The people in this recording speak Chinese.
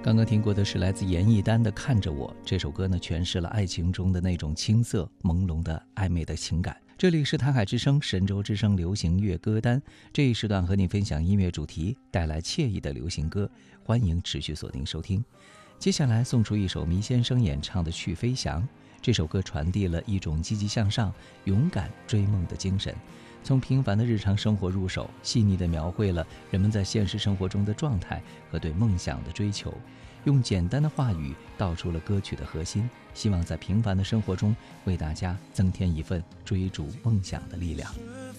刚刚听过的是来自严艺丹的《看着我》，这首歌呢诠释了爱情中的那种青涩朦胧的暧昧的情感。这里是台海之声神州之声流行乐歌单，这一时段和你分享音乐主题，带来惬意的流行歌，欢迎持续锁定收听。接下来送出一首迷先生演唱的《去飞翔》，这首歌传递了一种积极向上、勇敢追梦的精神。从平凡的日常生活入手，细腻地描绘了人们在现实生活中的状态和对梦想的追求，用简单的话语道出了歌曲的核心，希望在平凡的生活中为大家增添一份追逐梦想的力量。